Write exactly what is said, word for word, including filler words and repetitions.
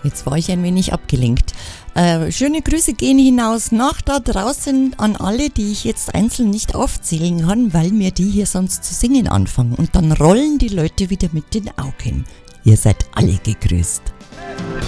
Jetzt war ich ein wenig abgelenkt. Äh, schöne Grüße gehen hinaus nach da draußen an alle, die ich jetzt einzeln nicht aufzählen kann, weil mir die hier sonst zu singen anfangen. Und dann rollen die Leute wieder mit den Augen. Ihr seid alle gegrüßt.